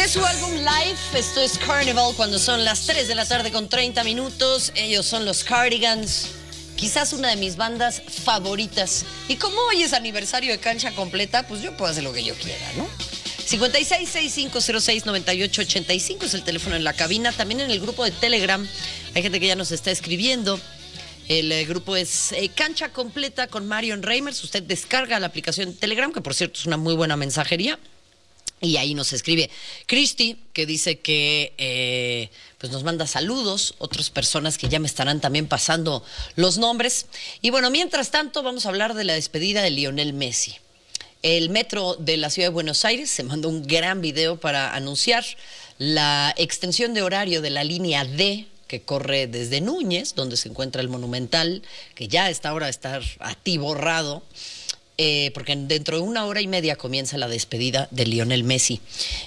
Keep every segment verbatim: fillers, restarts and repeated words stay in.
de su álbum Live, esto es Carnival, cuando son las tres de la tarde con treinta minutos. Ellos son los Cardigans, quizás una de mis bandas favoritas. Y como hoy es aniversario de Cancha Completa, pues yo puedo hacer lo que yo quiera, ¿no? cincuenta y seis, sesenta y cinco cero seis, noventa y ocho ochenta y cinco es el teléfono en la cabina. También en el grupo de Telegram hay gente que ya nos está escribiendo. El eh, grupo es eh, Cancha Completa con Marion Reimers. Usted descarga la aplicación Telegram, que por cierto es una muy buena mensajería. Y ahí nos escribe Cristi, que dice que eh, pues nos manda saludos, otras personas que ya me estarán también pasando los nombres. Y bueno, mientras tanto vamos a hablar de la despedida de Lionel Messi. El metro de la ciudad de Buenos Aires se mandó un gran video para anunciar la extensión de horario de la línea D, que corre desde Núñez, donde se encuentra el Monumental, que ya a esta hora está atiborrado. Eh, porque dentro de una hora y media comienza la despedida de Lionel Messi.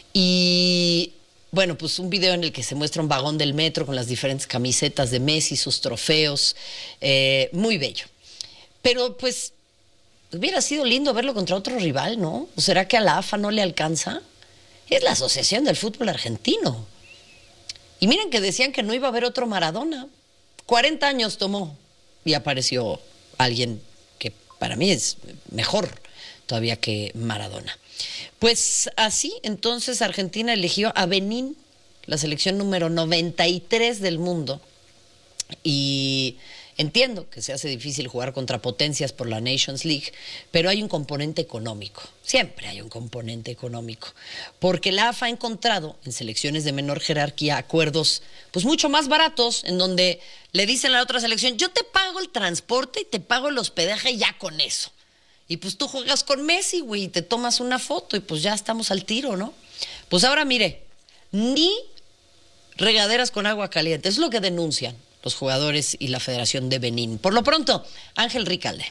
Y bueno, pues un video en el que se muestra un vagón del metro con las diferentes camisetas de Messi, sus trofeos, eh, muy bello. Pero pues hubiera sido lindo verlo contra otro rival, ¿no? ¿O será que a la A F A no le alcanza? Es la Asociación del Fútbol Argentino. Y miren que decían que no iba a haber otro Maradona. cuarenta años tomó y apareció alguien que para mí es mejor todavía que Maradona. Pues así, entonces Argentina eligió a Benín, la selección número noventa y tres del mundo. Y entiendo que se hace difícil jugar contra potencias por la Nations League, pero hay un componente económico. Siempre hay un componente económico. Porque la A F A ha encontrado en selecciones de menor jerarquía acuerdos pues mucho más baratos, en donde le dicen a la otra selección, yo te pago el transporte y te pago el hospedaje ya con eso. Y pues tú juegas con Messi, güey, y te tomas una foto y pues ya estamos al tiro, ¿no? Pues ahora mire, ni regaderas con agua caliente, es lo que denuncian los jugadores y la Federación de Benín. Por lo pronto, Ángel Ricalde.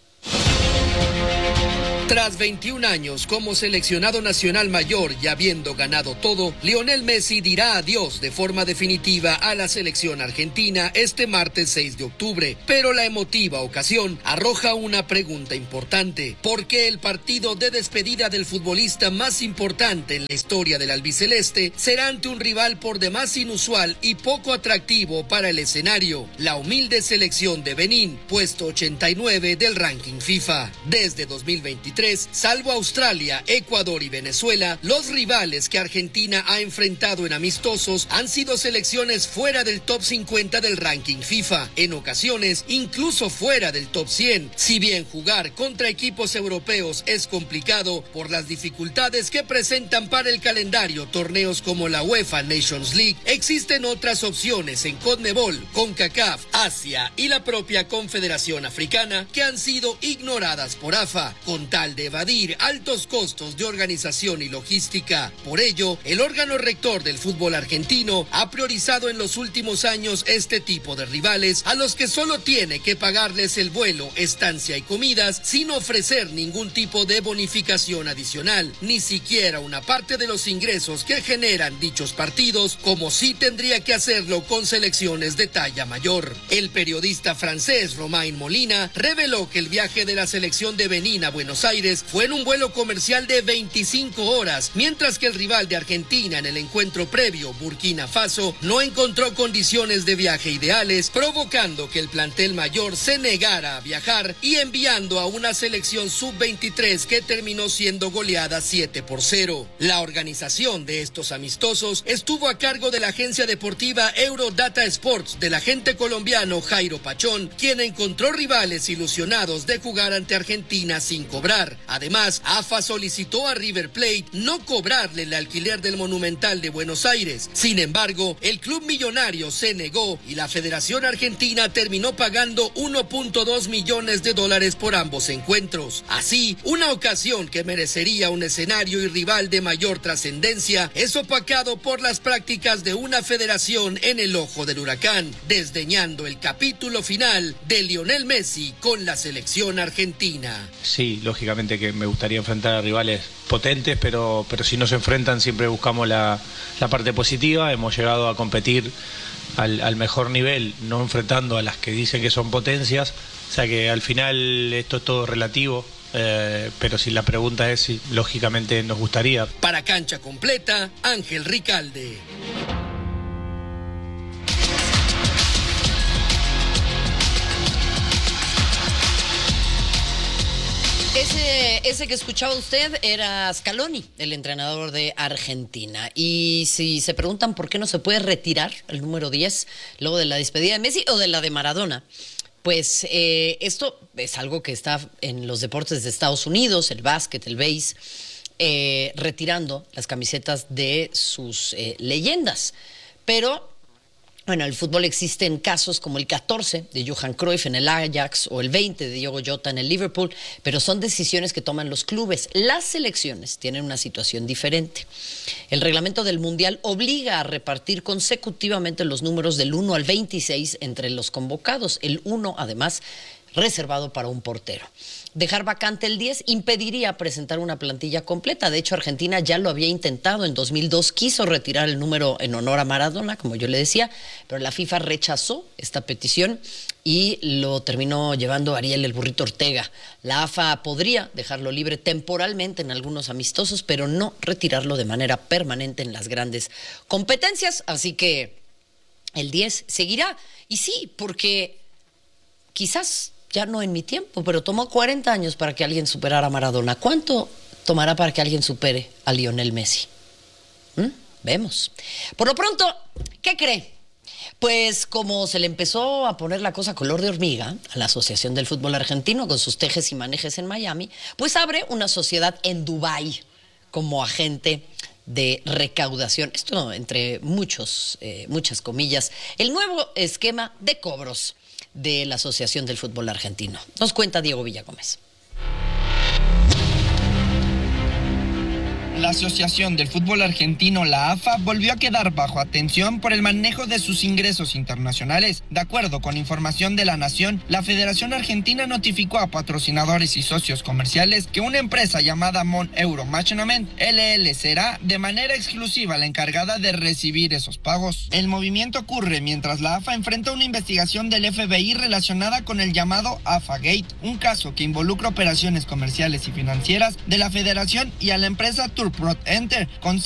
Tras veintiún años como seleccionado nacional mayor y habiendo ganado todo, Lionel Messi dirá adiós de forma definitiva a la selección argentina este martes seis de octubre. Pero la emotiva ocasión arroja una pregunta importante. ¿Por qué el partido de despedida del futbolista más importante en la historia del albiceleste será ante un rival por demás inusual y poco atractivo para el escenario? La humilde selección de Benín, puesto ochenta y nueve del ranking FIFA. Desde dos mil veintitrés, salvo Australia, Ecuador y Venezuela, los rivales que Argentina ha enfrentado en amistosos han sido selecciones fuera del top cincuenta del ranking FIFA, en ocasiones incluso fuera del top cien. Si bien jugar contra equipos europeos es complicado por las dificultades que presentan para el calendario torneos como la UEFA Nations League, existen otras opciones en CONMEBOL, CONCACAF, Asia y la propia Confederación Africana que han sido ignoradas por A F A, con tal de evadir altos costos de organización y logística. Por ello, el órgano rector del fútbol argentino ha priorizado en los últimos años este tipo de rivales a los que solo tiene que pagarles el vuelo, estancia y comidas sin ofrecer ningún tipo de bonificación adicional, ni siquiera una parte de los ingresos que generan dichos partidos, como sí tendría que hacerlo con selecciones de talla mayor. El periodista francés Romain Molina reveló que el viaje de la selección de Benín a Buenos Aires fue en un vuelo comercial de veinticinco horas, mientras que el rival de Argentina en el encuentro previo, Burkina Faso, no encontró condiciones de viaje ideales, provocando que el plantel mayor se negara a viajar y enviando a una selección sub veintitrés que terminó siendo goleada siete por cero. La organización de estos amistosos estuvo a cargo de la agencia deportiva Eurodata Sports del agente colombiano Jairo Pachón, quien encontró rivales ilusionados de jugar ante Argentina sin cobrar. Además, A F A solicitó a River Plate no cobrarle el alquiler del Monumental de Buenos Aires. Sin embargo, el club millonario se negó y la Federación Argentina terminó pagando uno punto dos millones de dólares por ambos encuentros. Así, una ocasión que merecería un escenario y rival de mayor trascendencia es opacado por las prácticas de una federación en el ojo del huracán, desdeñando el capítulo final de Lionel Messi con la selección argentina. Sí, lógicamente que me gustaría enfrentar a rivales potentes, pero, pero si no se enfrentan siempre buscamos la, la parte positiva. Hemos llegado a competir al, al mejor nivel, no enfrentando a las que dicen que son potencias, o sea que al final esto es todo relativo. eh, pero si la pregunta es si lógicamente nos gustaría. Para Cancha Completa, Ángel Ricalde. Ese, ese que escuchaba usted era Scaloni, el entrenador de Argentina. Y si se preguntan por qué no se puede retirar el número diez luego de la despedida de Messi o de la de Maradona, pues eh, esto es algo que está en los deportes de Estados Unidos, el básquet, el béis, eh, retirando las camisetas de sus eh, leyendas. Pero bueno, en el fútbol existen casos como el catorce de Johan Cruyff en el Ajax o el veinte de Diogo Jota en el Liverpool, pero son decisiones que toman los clubes. Las selecciones tienen una situación diferente. El reglamento del Mundial obliga a repartir consecutivamente los números del uno al veintiséis entre los convocados. El uno, además, reservado para un portero. Dejar vacante el diez impediría presentar una plantilla completa. De hecho, Argentina ya lo había intentado. En dos mil dos quiso retirar el número en honor a Maradona, como yo le decía, pero la FIFA rechazó esta petición y lo terminó llevando Ariel el Burrito Ortega. La A F A podría dejarlo libre temporalmente en algunos amistosos, pero no retirarlo de manera permanente en las grandes competencias. Así que el diez seguirá. Y sí, porque quizás ya no en mi tiempo, pero tomó cuarenta años para que alguien superara a Maradona. ¿Cuánto tomará para que alguien supere a Lionel Messi? ¿Mm? Vemos. Por lo pronto, ¿qué cree? Pues como se le empezó a poner la cosa color de hormiga a la Asociación del Fútbol Argentino con sus tejes y manejes en Miami, pues abre una sociedad en Dubái como agente de recaudación. Esto entre muchos, eh, muchas comillas, el nuevo esquema de cobros de la Asociación del Fútbol Argentino. Nos cuenta Diego Villagómez. La Asociación del Fútbol Argentino, la A F A, volvió a quedar bajo atención por el manejo de sus ingresos internacionales. De acuerdo con información de La Nación, la Federación Argentina notificó a patrocinadores y socios comerciales que una empresa llamada Mon Euro Management L L será de manera exclusiva la encargada de recibir esos pagos. El movimiento ocurre mientras la A F A enfrenta una investigación del F B I relacionada con el llamado A F A Gate, un caso que involucra operaciones comerciales y financieras de la Federación y a la empresa Tour Pro Enter, con